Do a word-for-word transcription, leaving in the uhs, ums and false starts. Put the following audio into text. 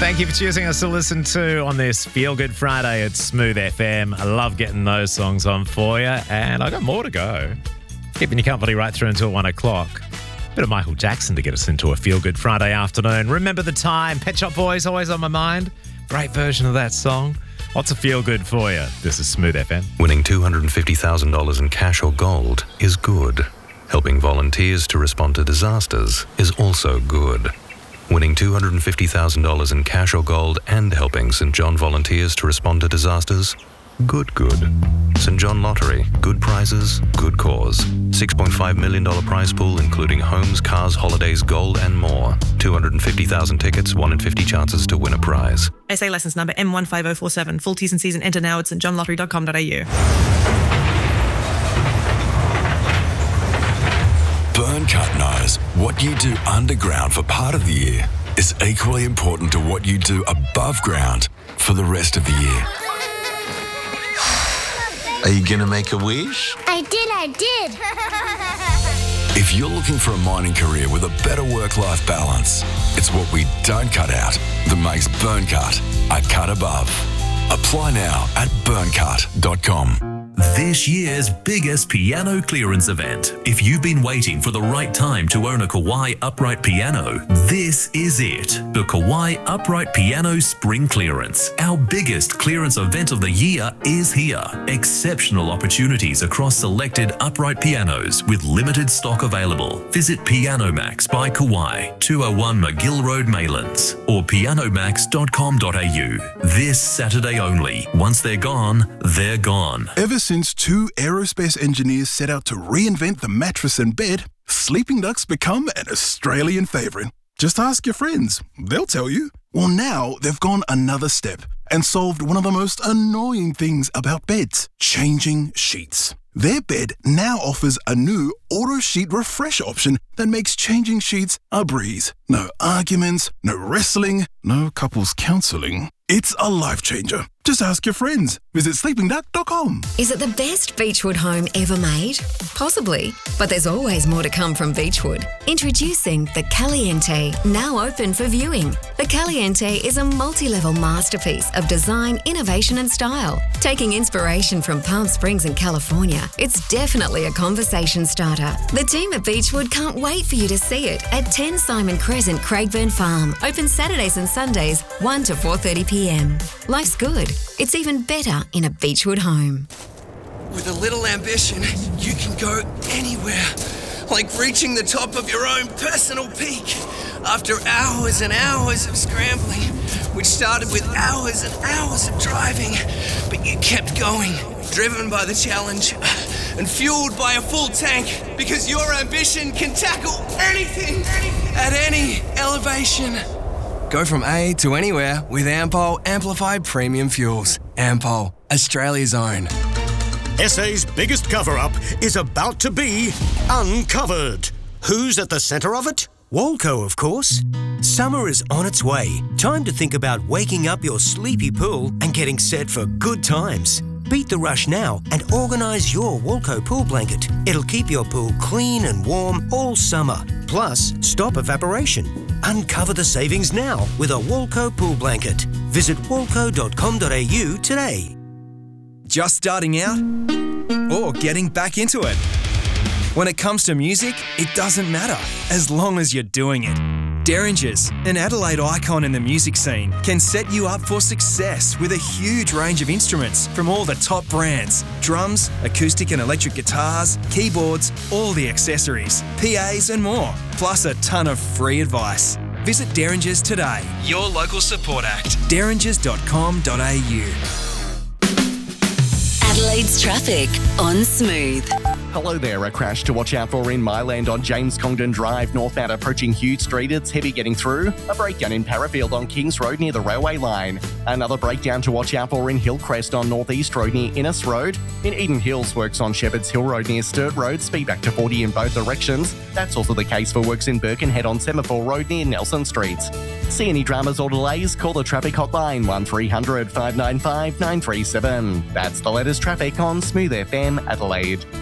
Thank you for choosing us to listen to on this Feel Good Friday at Smooth F M. I love getting those songs on for you, and I got more to go. Keeping you company right through until one o'clock. Bit of Michael Jackson to get us into a Feel Good Friday afternoon. Remember the Time, Pet Shop Boys, always on my mind. Great version of that song. Lots of feel good for you. This is Smooth F M. Winning two hundred fifty thousand dollars in cash or gold is good. Helping volunteers to respond to disasters is also good. Winning two hundred fifty thousand dollars in cash or gold and helping Saint John volunteers to respond to disasters? Good, good. Saint John Lottery. Good prizes, good cause. six point five million dollars prize pool including homes, cars, holidays, gold and more. two hundred fifty thousand tickets, one in fifty chances to win a prize. S A licence number M one five zero four seven. Full T's and C's and enter now at st john lottery dot com dot a u. Burncut knows what you do underground for part of the year is equally important to what you do above ground for the rest of the year. Are you going to make a wish? I did, I did. If you're looking for a mining career with a better work-life balance, it's what we don't cut out that makes Burncut a cut above. Apply now at burncut dot com. This year's biggest piano clearance event. If you've been waiting for the right time to own a Kawai upright piano, this is it. The Kawai Upright Piano Spring Clearance. Our biggest clearance event of the year is here. Exceptional opportunities across selected upright pianos with limited stock available. Visit Piano Max by Kawai, two oh one McGill Road, Maylands, or piano max dot com dot a u. This Saturday only. Once they're gone, they're gone. Ever since two aerospace engineers set out to reinvent the mattress and bed, Sleeping Duck's become an Australian favourite. Just ask your friends, they'll tell you. Well, now they've gone another step and solved one of the most annoying things about beds, changing sheets. Their bed now offers a new auto sheet refresh option that makes changing sheets a breeze. No arguments, no wrestling, no couples counselling. It's a life changer. Just ask your friends. Visit sleeping duck dot com. Is it the best Beechwood home ever made? Possibly, but there's always more to come from Beechwood. Introducing the Caliente, now open for viewing. The Caliente is a multi-level masterpiece of design, innovation and style. Taking inspiration from Palm Springs in California, it's definitely a conversation starter. The team at Beechwood can't wait for you to see it at ten Simon Crescent, Craigburn Farm. Open Saturdays and Sundays, one to four thirty p m. Life's good. It's even better in a Beechwood home. With a little ambition, you can go anywhere. Like reaching the top of your own personal peak. After hours and hours of scrambling, which started with hours and hours of driving, but you kept going, driven by the challenge and fueled by a full tank, because your ambition can tackle anything at any elevation. Go from A to anywhere with Ampol Amplified Premium Fuels. Ampol, Australia's own. S A's biggest cover-up is about to be uncovered. Who's at the centre of it? Walco, of course. Summer is on its way. Time to think about waking up your sleepy pool and getting set for good times. Beat the rush now and organise your Walco pool blanket. It'll keep your pool clean and warm all summer. Plus, stop evaporation. Uncover the savings now with a Walco pool blanket. Visit walco dot com dot a u today. Just starting out or getting back into it? When it comes to music, it doesn't matter as long as you're doing it. Derringers, an Adelaide icon in the music scene, can set you up for success with a huge range of instruments from all the top brands. Drums, acoustic and electric guitars, keyboards, all the accessories, P As and more, plus a ton of free advice. Visit Derringers today, your local support act. derringers dot com dot a u. Adelaide's traffic on Smooth. Hello there, a crash to watch out for in Myland on James Congdon Drive, northbound approaching Hughes Street. It's heavy getting through. A breakdown in Parafield on Kings Road near the railway line. Another breakdown to watch out for in Hillcrest on North East Road near Innes Road. In Eden Hills, works on Shepherds Hill Road near Sturt Road, speed back to forty in both directions. That's also the case for works in Birkenhead on Semaphore Road near Nelson Street. See any dramas or delays? Call the traffic hotline one three hundred, five nine five, nine three seven. That's the latest traffic on Smooth F M Adelaide.